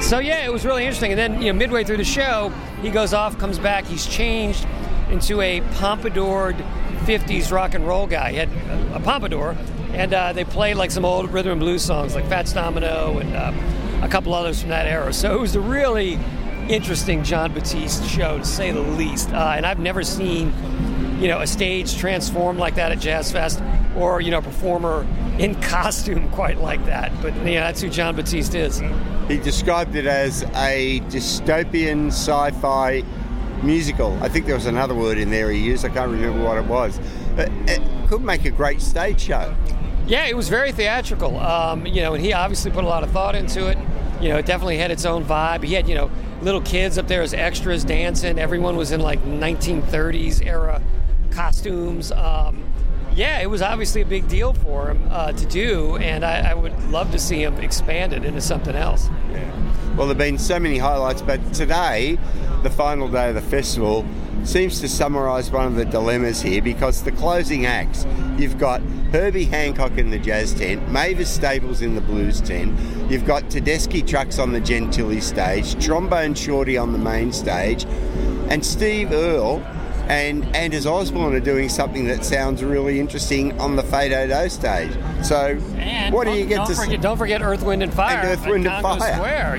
So yeah, it was really interesting. And then midway through the show, he goes off, comes back. He's changed into a pompadoured 50s rock and roll guy. He had a pompadour, and they played like some old rhythm and blues songs like Fats Domino and a couple others from that era. So it was a really interesting Jon Batiste show, to say the least. And I've never seen a stage transform like that at Jazz Fest, or a performer in costume quite like that. But that's who Jon Batiste is. He described it as a dystopian sci-fi musical. I think there was another word in there he used. I can't remember what it was. But it could make a great stage show. Yeah, it was very theatrical. And he obviously put a lot of thought into it. It definitely had its own vibe. He had, little kids up there as extras dancing. Everyone was in like 1930s era costumes. It was obviously a big deal for him to do, and I would love to see him expanded into something else. Yeah. Well, there have been so many highlights, but today, the final day of the festival, seems to summarise one of the dilemmas here, because the closing acts, you've got Herbie Hancock in the jazz tent, Mavis Staples in the blues tent, you've got Tedeschi Trucks on the Gentili stage, Trombone Shorty on the main stage, and Steve Earle and Anders Osborne are doing something that sounds really interesting on the Fado stage. So, and what do you get to see? Don't forget Earth, Wind, and Fire. And Earth, Wind, and Congo Fire. Square,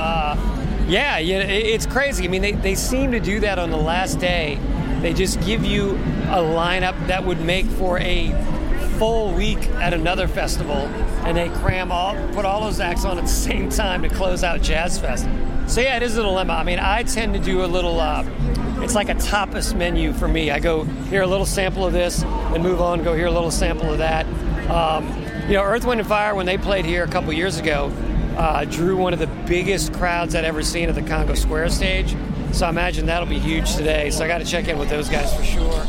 it's crazy. I mean, they seem to do that on the last day. They just give you a lineup that would make for a full week at another festival, and they put all those acts on at the same time to close out Jazz Fest. So yeah, it is a dilemma. I mean, I tend to do a little, it's like a tapas menu for me. I go hear a little sample of this, then move on, go hear a little sample of that. Earth, Wind, and Fire, when they played here a couple years ago, drew one of the biggest crowds I'd ever seen at the Congo Square stage. So I imagine that'll be huge today. So I got to check in with those guys for sure.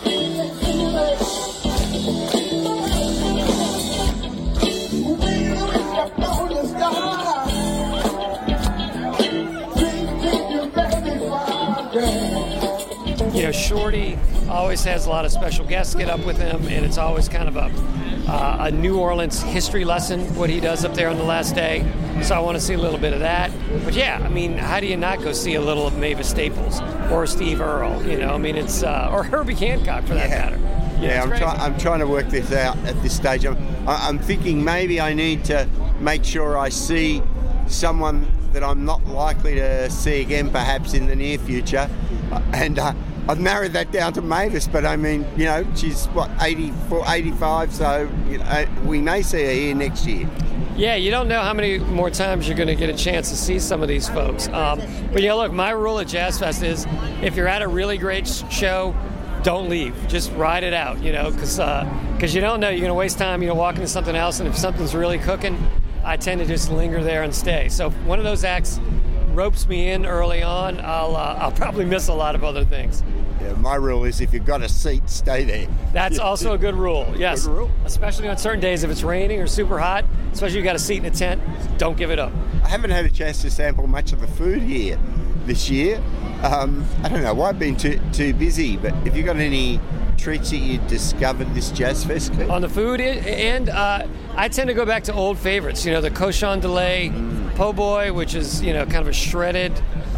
Shorty always has a lot of special guests get up with him, and it's always kind of a New Orleans history lesson, what he does up there on the last day. So I want to see a little bit of that. But yeah, I mean, how do you not go see a little of Mavis Staples or Steve Earle? It's or Herbie Hancock for that matter. I'm trying to work this out at this stage. I'm thinking maybe I need to make sure I see someone that I'm not likely to see again, perhaps in the near future, and I've narrowed that down to Mavis, but I mean, she's 84, 85, so we may see her here next year. Yeah, you don't know how many more times you're going to get a chance to see some of these folks. But look, my rule at Jazz Fest is if you're at a really great show, don't leave. Just ride it out, because you don't know. You're going to waste time, walking to something else, and if something's really cooking, I tend to just linger there and stay. So if one of those acts ropes me in early on, I'll probably miss a lot of other things. Yeah, my rule is if you've got a seat, stay there. That's also a good rule, yes. Good rule. Especially on certain days if it's raining or super hot, especially if you've got a seat in a tent, don't give it up. I haven't had a chance to sample much of the food here this year. I don't know why I've been too busy, but have you got any treats that you discovered this Jazz Fest? On the food end, I tend to go back to old favorites. The cochon de lait po' boy, which is kind of a shredded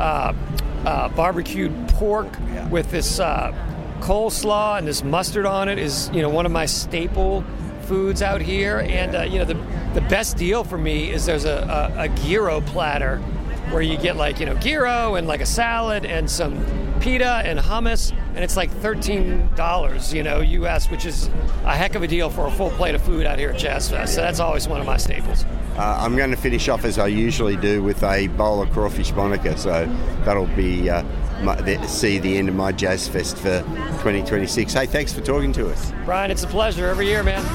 barbecued pork with this coleslaw and this mustard on it is one of my staple foods out here. And the best deal for me is there's a gyro platter where you get gyro and like a salad and some pita and hummus, and it's like $13, US, which is a heck of a deal for a full plate of food out here at Jazz Fest. So that's always one of my staples. I'm going to finish off as I usually do with a bowl of crawfish Monica, so that'll be see the end of my Jazz Fest for 2026. Hey, thanks for talking to us. Brian, it's a pleasure every year, man.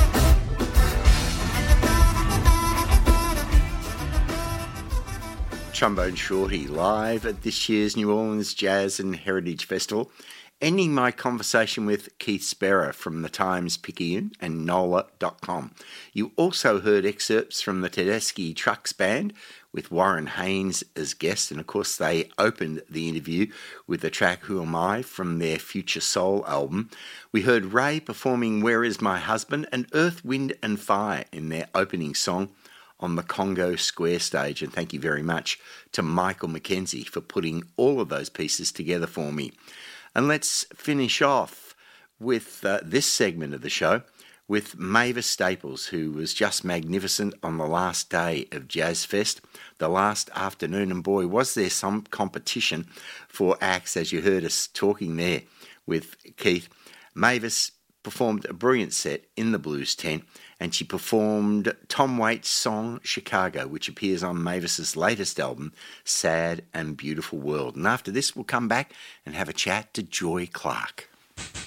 Trombone Shorty live at this year's New Orleans Jazz and Heritage Festival, ending my conversation with Keith Sparrow from the Times-Picayune and NOLA.com. You also heard excerpts from the Tedeschi Trucks Band with Warren Haynes as guest, and of course they opened the interview with the track Who Am I from their Future Soul album. We heard Ray performing Where Is My Husband and Earth, Wind and Fire in their opening song on the Congo Square stage. And thank you very much to Michael McKenzie for putting all of those pieces together for me. And let's finish off with this segment of the show with Mavis Staples, who was just magnificent on the last day of Jazz Fest, the last afternoon. And boy, was there some competition for acts, as you heard us talking there with Keith. Mavis performed a brilliant set in the Blues Tent, and she performed Tom Waits' song Chicago, which appears on Mavis's latest album, Sad and Beautiful World. And after this, we'll come back and have a chat to Joy Clark.